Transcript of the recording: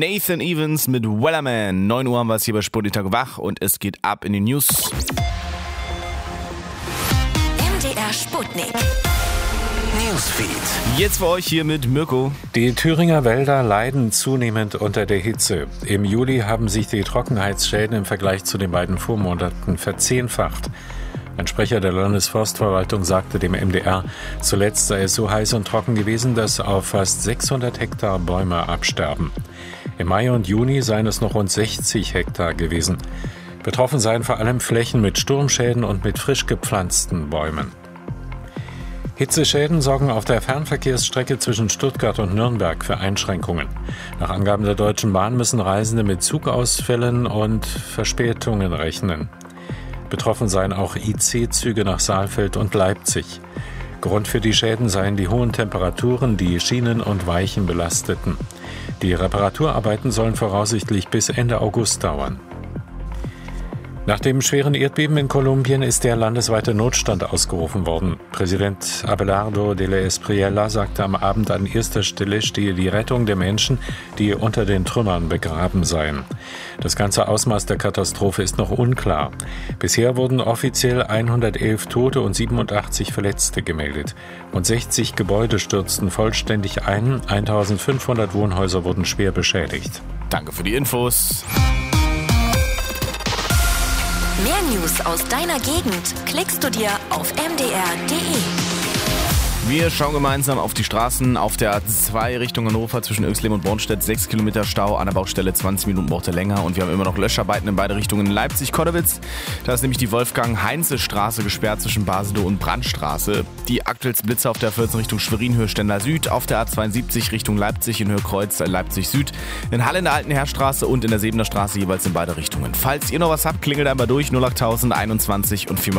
Nathan Evans mit Wellerman. 9 Uhr haben wir es hier bei Sputnik wach und es geht ab in die News. MDR Sputnik. Newsfeed. Jetzt für euch hier mit Mirko. Die Thüringer Wälder leiden zunehmend unter der Hitze. Im Juli haben sich die Trockenheitsschäden im Vergleich zu den beiden Vormonaten verzehnfacht. Ein Sprecher der Landesforstverwaltung sagte dem MDR, zuletzt sei es so heiß und trocken gewesen, dass auf fast 600 Hektar Bäume absterben. Im Mai und Juni seien es noch rund 60 Hektar gewesen. Betroffen seien vor allem Flächen mit Sturmschäden und mit frisch gepflanzten Bäumen. Hitzeschäden sorgen auf der Fernverkehrsstrecke zwischen Stuttgart und Nürnberg für Einschränkungen. Nach Angaben der Deutschen Bahn müssen Reisende mit Zugausfällen und Verspätungen rechnen. Betroffen seien auch IC-Züge nach Saalfeld und Leipzig. Grund für die Schäden seien die hohen Temperaturen, die Schienen und Weichen belasteten. Die Reparaturarbeiten sollen voraussichtlich bis Ende August dauern. Nach dem schweren Erdbeben in Kolumbien ist der landesweite Notstand ausgerufen worden. Präsident Abelardo de la Espriella sagte am Abend, an erster Stelle stehe die Rettung der Menschen, die unter den Trümmern begraben seien. Das ganze Ausmaß der Katastrophe ist noch unklar. Bisher wurden offiziell 111 Tote und 87 Verletzte gemeldet. Und 60 Gebäude stürzten vollständig ein, 1500 Wohnhäuser wurden schwer beschädigt. Danke für die Infos. Mehr News aus deiner Gegend klickst du dir auf mdr.de. Wir schauen gemeinsam auf die Straßen. Auf der A2 Richtung Hannover zwischen Oechsleben und Bornstedt 6 Kilometer Stau. An der Baustelle 20 Minuten brauchte länger. Und wir haben immer noch Löscharbeiten in beide Richtungen. Leipzig-Kottewitz, da ist nämlich die Wolfgang-Heinze-Straße gesperrt zwischen Basedow und Brandstraße. Die aktuellsten Blitze auf der 14 Richtung Schwerin-Höhe Stendal Süd. Auf der A72 Richtung Leipzig in Höhe Kreuz Leipzig Süd. In Halle in der Alten Heerstraße und in der Sebener Straße jeweils in beide Richtungen. Falls ihr noch was habt, klingelt einmal durch 08000 21 und 4